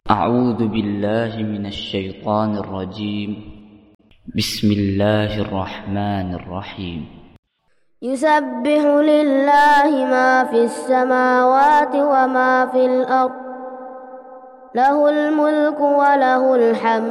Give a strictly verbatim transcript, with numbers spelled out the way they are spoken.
أعوذ بالله من الشيطان الرجيم. بسم الله الرحمن الرحيم. يسبح لله ما في السماوات وما في الأرض، له الملك وله الحمد